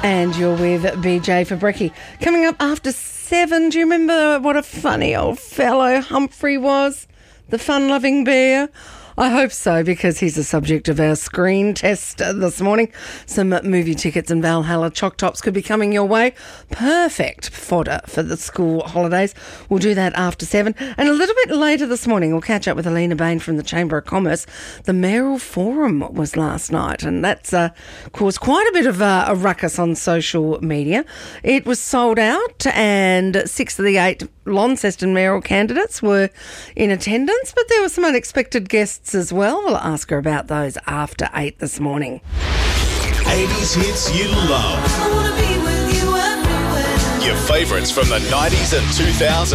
And you're with BJ for Brekkie. Coming up after 7, do you remember what a funny old fellow Humphrey was? The fun-loving bear? I hope so, because he's the subject of our screen test this morning. Some movie tickets and Valhalla choc tops could be coming your way. Perfect fodder for the school holidays. We'll do that after 7. And a little bit later this morning, we'll catch up with Alina Bain from the Chamber of Commerce. The Mayoral Forum was last night, and that's caused quite a bit of a ruckus on social media. It was sold out, and 6 of the 8 Launceston mayoral candidates were in attendance, but there were some unexpected guests as well. We'll ask her about those after 8 this morning. 80s hits you love. I wanna be with you everywhere. Your favourites from the 90s and 2000s.